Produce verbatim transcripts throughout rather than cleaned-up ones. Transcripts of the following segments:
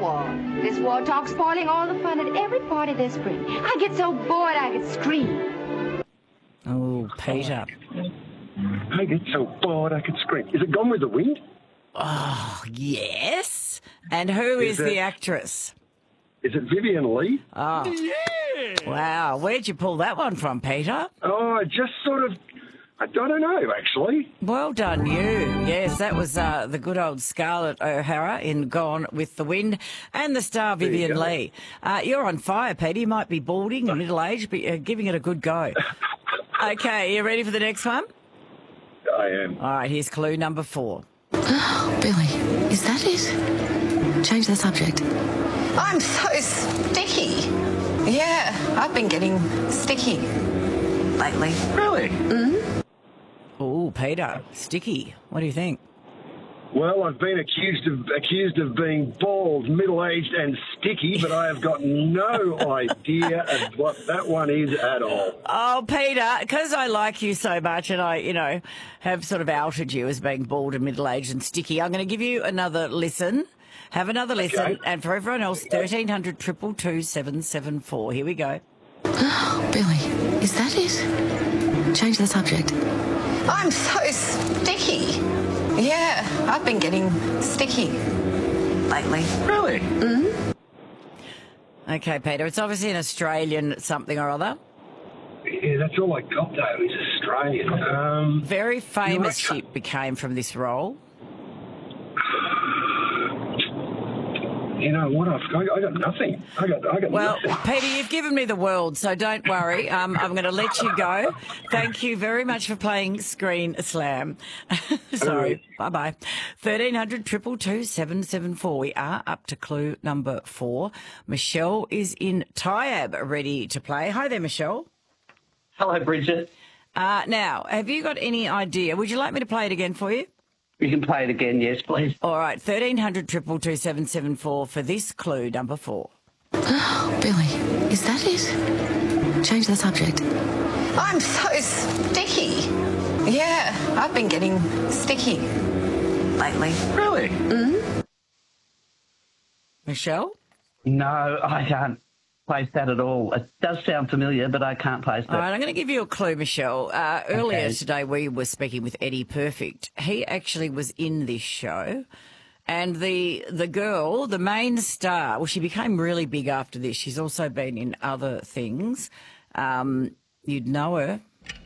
war. This war talk's spoiling all the fun at every party this spring. I get so bored I could scream. Oh, Peter. I get so bored I could scream. Is it Gone with the Wind? Oh, yes. And who is, Is it- the actress? Is it Vivian Lee? Oh, wow. Where'd you pull that one from, Peter? Oh, I just sort of, I don't know, actually. Well done, you. Yes, that was uh, the good old Scarlett O'Hara in Gone with the Wind and the star you Vivian go. Lee. Uh, you're on fire, Peter. You might be balding and middle-aged, but you're giving it a good go. Okay, you ready for the next one? I am. All right, here's clue number four. Billy, is that it? Change the subject. I'm so sticky. Yeah, I've been getting sticky lately. Really? Oh, Peter, sticky. What do you think? Well, I've been accused of accused of being bald, middle-aged and sticky, but I have got no idea of what that one is at all. Oh, Peter, because I like you so much and I, you know, have sort of outed you as being bald and middle-aged and sticky, I'm going to give you another listen. Have another listen. Okay. And for everyone else, thirteen hundred, two two two, seven seven four. Here we go. Billy, is that it? Change the subject. I'm so sticky. Yeah, I've been getting sticky lately. Really? Okay, Peter, it's obviously an Australian something or other. Yeah, that's all I got, though. He's Australian. Um, Very famous You're she became from this role. you know what? I've, I, I got nothing. I got, I got Well, nothing. Peter, you've given me the world, so don't worry. Um, I'm going to let you go. Thank you very much for playing Screen Slam. Sorry. Bye-bye. thirteen hundred, two two two, seven seven four. We are up to clue number four. Michelle is in Tyab, ready to play. Hi there, Michelle. Hello, Bridget. Uh, now, have you got any idea? Would you like me to play it again for you? You can play it again, yes, please. All right, thirteen hundred, two two two, seven seven four for this clue number four. Billy, is that it? Change the subject. I'm so sticky. Yeah, I've been getting sticky lately. Really? Michelle? No, I can't place that at all. It does sound familiar, but I can't place All that. right, I'm going to give you a clue, Michelle. Uh, earlier Okay. today, we were speaking with Eddie Perfect. He actually was in this show, and the the girl, the main star, well, she became really big after this. She's also been in other things. Um, you'd know her.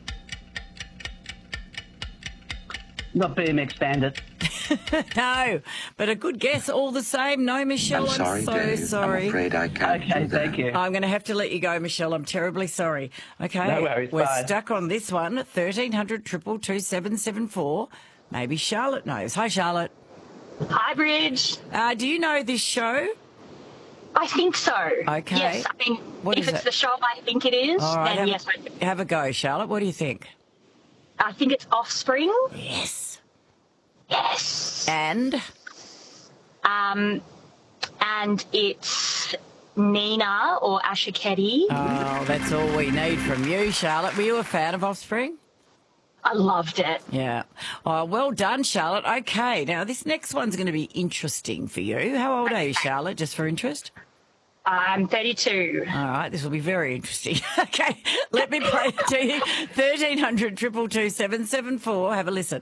Not B M X Bandit. No, but a good guess all the same. No, Michelle, I'm, I'm sorry, so Dave. sorry. I'm afraid I can't Okay, do that. thank you. I'm going to have to let you go, Michelle. I'm terribly sorry. Okay, No worries, we're bye. stuck on this one. thirteen hundred, two two two, seven seven four. Maybe Charlotte knows. Hi, Charlotte. Hi, Bridge. Uh, do you know this show? I think so. Okay. Yes, I mean, What if is it's it? the show I think it is, All right, then have, yes, I, do. have a go, Charlotte. What do you think? I think it's Offspring. Yes. Yes. And Um, and it's Nina or Asha Ketty. oh, that's all we need from you, Charlotte. Were you a fan of Offspring? I loved it. Yeah. Oh, well done, Charlotte. Okay, now this next one's going to be interesting for you. How old are you, Charlotte, just for interest? I'm thirty-two. All right, this will be very interesting. Okay, let me play it to you. thirteen hundred, two two two, seven seven four. Have a listen.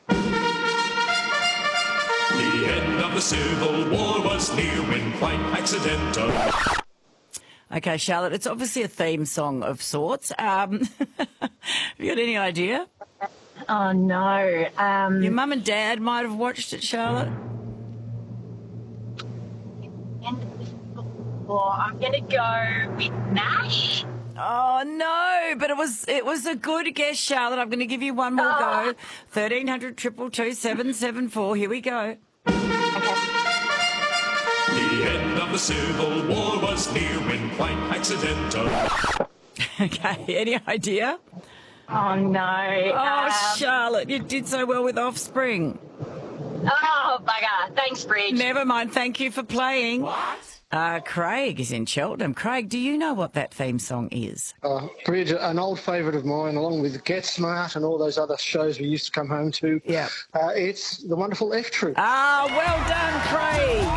The end of the Civil War was near when quite accidental. Okay, Charlotte, it's obviously a theme song of sorts. Um, have you got any idea? Oh, no. Um, Your mum and dad might have watched it, Charlotte. end of the Civil War. I'm going to go with MASH. Oh no, but it was it was a good guess, Charlotte. I'm going to give you one more go. Thirteen hundred triple two seven seven four. Here we go. The end of the Civil War was near when quite accidental. Okay, any idea? Oh, no. Oh, Um, Charlotte, you did so well with Offspring. oh, bugger. Thanks, Bridge. Never mind. Thank you for playing. What? Uh, Craig is in Cheltenham. Craig, do you know what that theme song is? Uh, Bridge, an old favourite of mine, along with Get Smart and all those other shows we used to come home to. Yeah. Uh, it's the wonderful F Troop. Ah, well done, Craig.